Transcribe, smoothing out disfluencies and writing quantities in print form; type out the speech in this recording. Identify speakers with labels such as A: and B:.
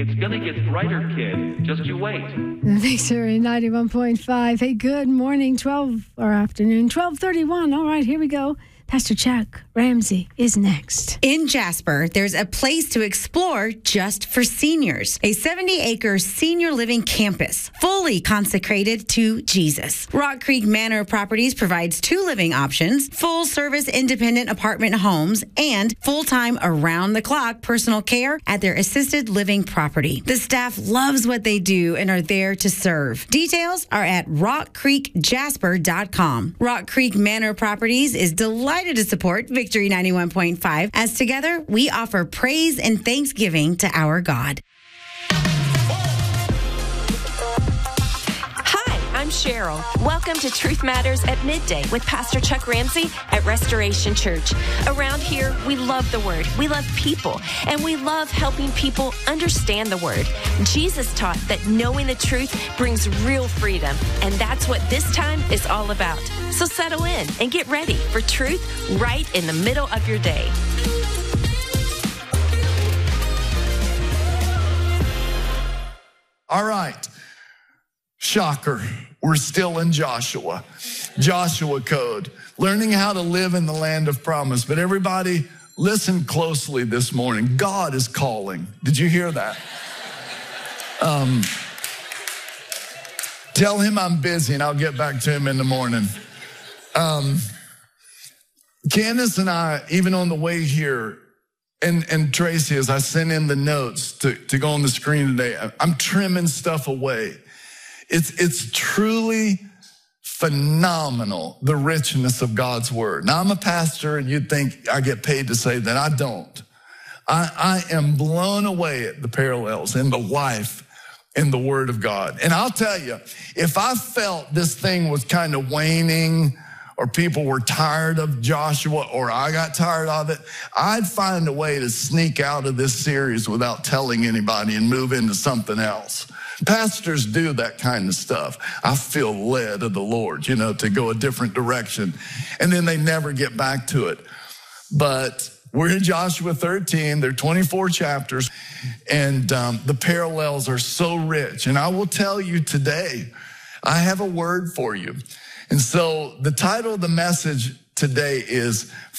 A: It's going to get brighter, kid. Just you wait.
B: Victory 91.5. Hey, good morning, 12:31. All right, here we go. Pastor Chuck Ramsey is next.
C: In Jasper, there's a place to explore just for seniors. A 70-acre senior living campus, fully consecrated to Jesus. Rock Creek Manor Properties provides 2 living options, full-service independent apartment homes, and full-time around-the-clock personal care at their assisted living property. The staff loves what they do and are there to serve. Details are at rockcreekjasper.com. Rock Creek Manor Properties is delighted to support Victory 91.5 as together we offer praise and thanksgiving to our God.
D: Hi, I'm Cheryl. Welcome to Truth Matters at Midday with Pastor Chuck Ramsey at Restoration Church. Around here, we love the Word, we love people, and we love helping people understand the Word. Jesus taught that knowing the truth brings real freedom, and that's what this time is all about. So settle in and get ready for truth right in the middle of your day.
E: All right. Shocker. We're still in Joshua. Joshua code. Learning how to live in the land of promise. But everybody, listen closely this morning. God is calling. Did you hear that? Tell him I'm busy and I'll get back to him in the morning. Candace and I, even on the way here, and Tracy, as I sent in the notes to go on the screen today, I'm trimming stuff away. It's truly phenomenal, the richness of God's word. Now, I'm a pastor, and you'd think I get paid to say that. I don't. I am blown away at the parallels in the life in the word of God. And I'll tell you, if I felt this thing was kind of waning, or people were tired of Joshua, or I got tired of it, I'd find a way to sneak out of this series without telling anybody and move into something else. Pastors do that kind of stuff. I feel led of the Lord, to go a different direction. And then they never get back to it. But we're in Joshua 13. There are 24 chapters. And the parallels are so rich. And I will tell you today, I have a word for you. And so the title of the message today is